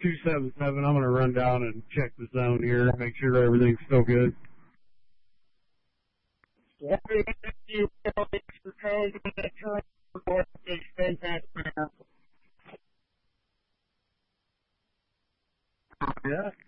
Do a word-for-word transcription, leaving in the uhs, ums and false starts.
two seven seven. I'm going to run down and check the zone here, make sure everything's still good. Yeah, you Yeah.